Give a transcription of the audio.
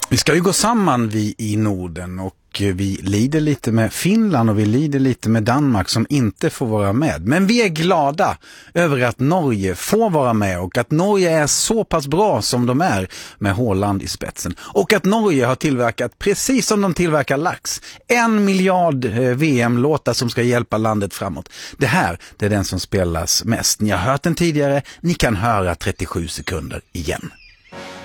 Vi ska ju gå samman vi i Norden och vi lider lite med Finland och vi lider lite med Danmark som inte får vara med. Men vi är glada över att Norge får vara med och att Norge är så pass bra som de är med Haaland i spetsen. Och att Norge har tillverkat, precis som de tillverkar lax, 1 miljard VM-låtar som ska hjälpa landet framåt. Det här, det är den som spelas mest. Ni har hört den tidigare, ni kan höra 37 sekunder igen.